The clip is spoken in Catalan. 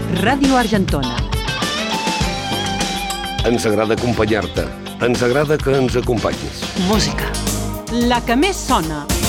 Ràdio Argentona. Ens agrada acompanyar-te. Ens agrada que ens acompanyis. Música. La que més sona.